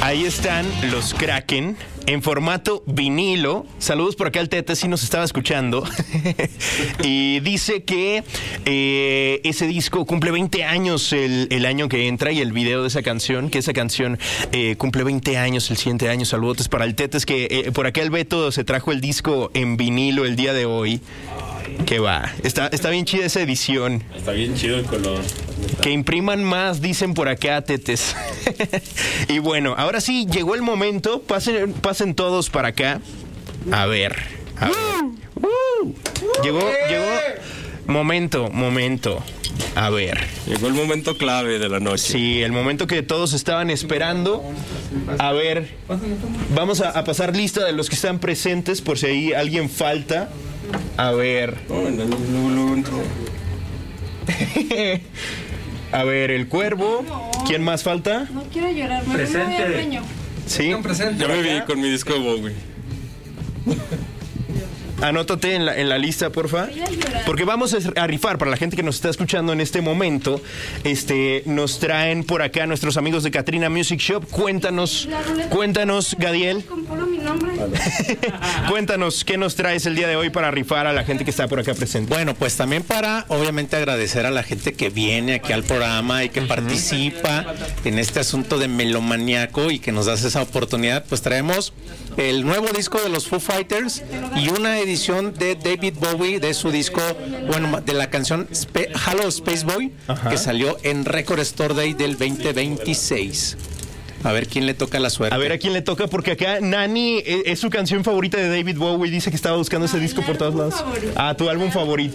Ahí están los Kraken en formato vinilo. Saludos por acá al Tete, si nos estaba escuchando. Y dice que ese disco cumple 20 años el año que entra, y el video de esa canción, que esa canción cumple 20 años el siguiente año. Saludos para el Tete, es que por acá el Beto se trajo el disco en vinilo el día de hoy. Que va, está bien chida esa edición. Está bien chido el color. Que impriman más, dicen por acá, Tetes. Y bueno, ahora sí, llegó el momento. Pasen todos para acá. A ver. Llegó. Momento. A ver. Llegó el momento clave de la noche. Sí, el momento que todos estaban esperando. A ver, vamos a pasar lista de los que están presentes por si ahí alguien falta. A ver. A ver, el Cuervo. ¿Quién más falta? No quiero llorar, me voy al baño. Sí. Yo me vi con mi disco de Bowie. Anótate en la lista, porfa. Porque vamos a rifar, para la gente que nos está escuchando en este momento. Nos traen por acá nuestros amigos de Katrina Music Shop. Cuéntanos, Gadiel. Cuéntanos, ¿qué nos traes el día de hoy para rifar a la gente que está por acá presente? Bueno, pues también para, obviamente, agradecer a la gente que viene aquí al programa y que participa en este asunto de melomaniaco y que nos das esa oportunidad. Pues traemos el nuevo disco de los Foo Fighters y una edición de David Bowie de su disco, bueno, de la canción Hello Space Boy, que salió en Record Store Day del 2026. A ver quién le toca la suerte. A ver a quién le toca, porque acá Nani es su canción favorita de David Bowie. Dice que estaba buscando ese disco por todos lados. Tu álbum favorito.